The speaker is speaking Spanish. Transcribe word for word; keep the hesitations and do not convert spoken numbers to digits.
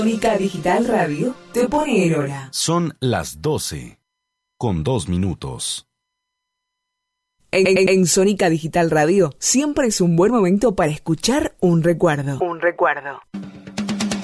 Sónica Digital Radio te pone en hora. Son las doce, con dos minutos. En, en, en Sónica Digital Radio siempre es un buen momento para escuchar un recuerdo. Un recuerdo.